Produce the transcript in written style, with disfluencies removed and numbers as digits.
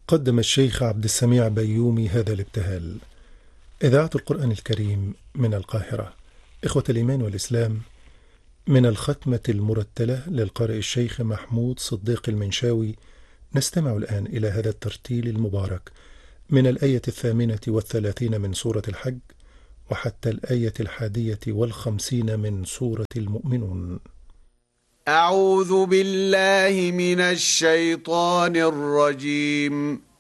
قدم الشيخ عبد السميع بيومي هذا الابتهال. إذاعة القرآن الكريم من القاهرة. إخوة الإيمان والإسلام، من الختمة المرتلة للقارئ الشيخ محمود صديق المنشاوي، نستمع الآن إلى هذا الترتيل المبارك من الآية 38 من سورة الحج وحتى الآية 51 من سورة المؤمنون. أعوذ بالله من الشيطان الرجيم.